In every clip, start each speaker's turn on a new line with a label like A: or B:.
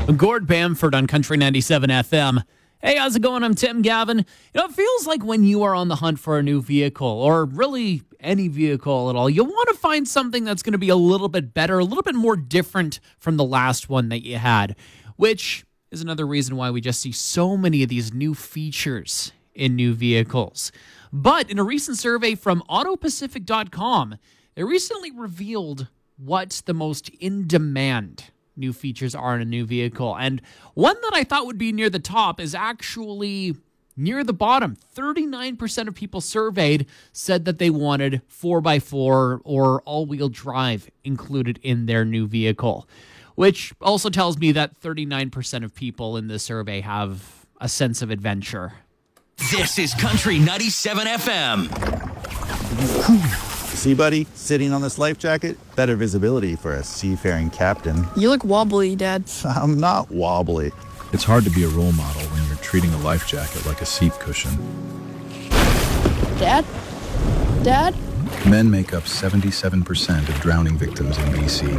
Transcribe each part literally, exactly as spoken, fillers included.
A: Gord Bamford on Country ninety-seven F M. Hey, how's it going? I'm Tim Gavin. You know, it feels like when you are on the hunt for a new vehicle, or really any vehicle at all, you want to find something that's going to be a little bit better, a little bit more different from the last one that you had, which is another reason why we just see so many of these new features in new vehicles. But in a recent survey from auto pacific dot com, they recently revealed what the most in-demand new features are in a new vehicle. And one that I thought would be near the top is actually near the bottom. thirty-nine percent of people surveyed said that they wanted four by four or all-wheel drive included in their new vehicle, which also tells me that thirty-nine percent of people in this survey have a sense of adventure.
B: This is Country ninety-seven F M.
C: See, buddy, sitting on this life jacket, better visibility for a seafaring captain.
D: You look wobbly, Dad.
C: I'm not wobbly.
E: It's hard to be a role model when you're treating a life jacket like a seat cushion.
D: Dad? Dad?
E: Men make up seventy-seven percent of drowning victims in B C.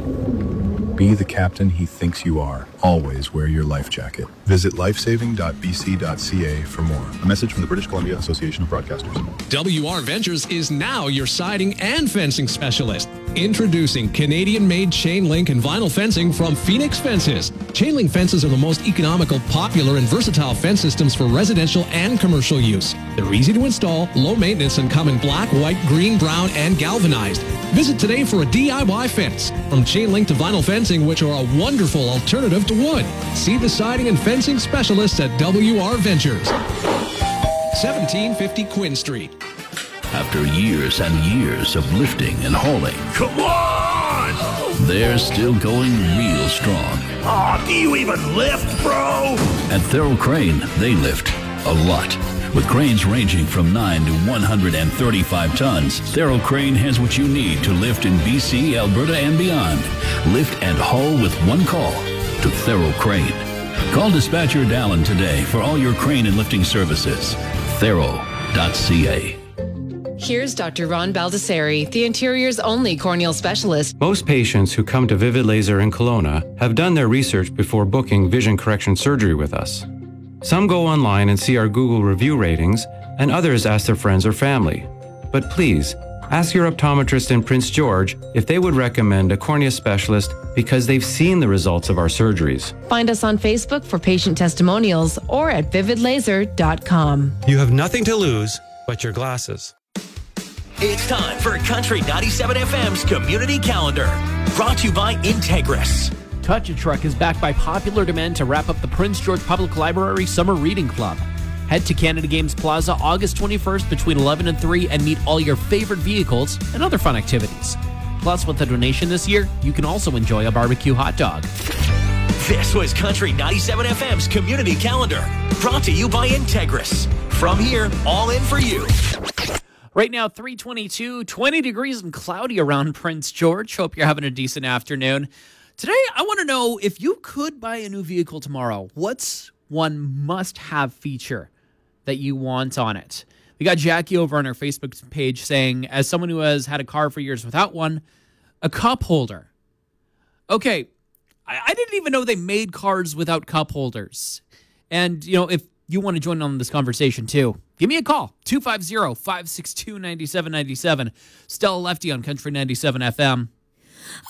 E: Be the captain he thinks you are. Always wear your life jacket. Visit lifesaving dot b c dot c a for more. A message from the British Columbia Association of Broadcasters.
F: W R Ventures is now your siding and fencing specialist. Introducing Canadian-made chain link and vinyl fencing from Phoenix Fences. Chain link fences are the most economical, popular, and versatile fence systems for residential and commercial use. They're easy to install, low maintenance, and come in black, white, green, brown, and galvanized. Visit today for a D I Y fence. From chain link to vinyl fencing, which are a wonderful alternative to wood. See the siding and fencing specialists at W R Ventures. seventeen fifty Quinn Street.
G: After years and years of lifting and hauling,
B: Come on!
G: they're still going real strong.
B: Aw, do you even lift, bro?
G: At Thero Crane, they lift a lot. With cranes ranging from nine to one hundred thirty-five tons, Thero Crane has what you need to lift in B C, Alberta, and beyond. Lift and haul with one call to Thero Crane. Call dispatcher Dallin today for all your crane and lifting services. Thero dot c a.
H: Here's Doctor Ron Baldessari, the interior's only corneal specialist.
I: Most patients who come to Vivid Laser in Kelowna have done their research before booking vision correction surgery with us. Some go online and see our Google review ratings, and others ask their friends or family. But please, ask your optometrist in Prince George if they would recommend a cornea specialist because they've seen the results of our surgeries.
H: Find us on Facebook for patient testimonials or at vivid laser dot com.
J: You have nothing to lose but your glasses.
B: It's time for Country ninety-seven F M's Community Calendar. Brought to you by Integris.
A: Touch a Truck is backed by popular demand to wrap up the Prince George Public Library Summer Reading Club. Head to Canada Games Plaza August twenty-first between eleven and three and meet all your favorite vehicles and other fun activities. Plus, with a donation this year, you can also enjoy a barbecue hot dog.
B: This was Country ninety-seven F M's Community Calendar. Brought to you by Integris. From here, all in for you.
A: Right now, three twenty-two, twenty degrees and cloudy around Prince George. Hope you're having a decent afternoon. Today, I want to know, if you could buy a new vehicle tomorrow, what's one must-have feature that you want on it? We got Jackie over on our Facebook page saying, as someone who has had a car for years without one, a cup holder. Okay, I, I didn't even know they made cars without cup holders. And, you know, if you want to join on this conversation too, give me a call, two five zero, five six two, nine seven nine seven. Stella Lefty on Country ninety-seven F M.